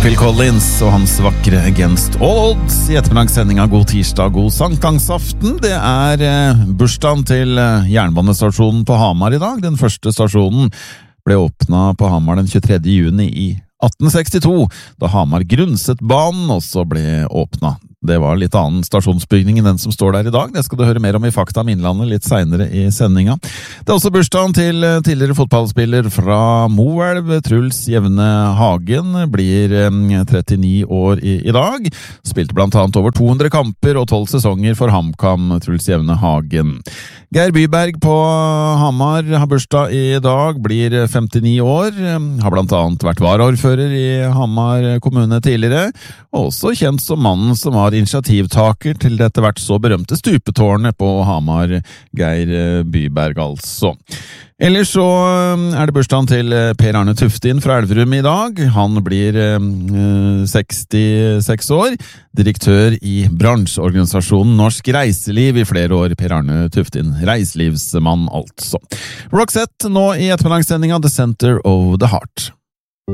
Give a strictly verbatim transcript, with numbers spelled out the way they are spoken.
Phil Collins og hans vakre Against All Odds i ettermiddagssendinga God tirsdag, god sankthansaften. Det er eh, bursdagen til eh, jernbanestasjonen på Hamar i dag. Den første stasjonen ble åpna på Hamar den tjuetredje juni i atten sekstito, da Hamar Grundsetbanen også ble åpna. Det var litt annen stasjonsbygning enn den som står der i dag. Det skal du høre mer om i Fakta om Innlandet litt senere i sendinga. Det er også bursdagen til tidligere fotballspiller fra Moelv, Truls Jevne Hagen, blir trettini år i, i dag. Spilte blant annet over to hundre kamper og tolv sesonger for HamKam, Truls Jevne Hagen. Geir Byberg på Hamar har bursdag i dag, blir femtini år, har blant annet vært varaordfører i Hamar kommune tidligere, og også kjent som mannen som var initiativtaker til dette hvert så berømte stupetårnet på Hamar, Geir Byberg altså. Ellers så er det bursdagen til Per Arne Tuftin fra Elverum i dag. Han blir eh, sekstiseks år, direktør i bransjeorganisasjonen Norsk Reiseliv i flere år. Per Arne Tuftin, reiselivsmann altså. Roxette nå i ettermiddagssendinga The Center of the Heart.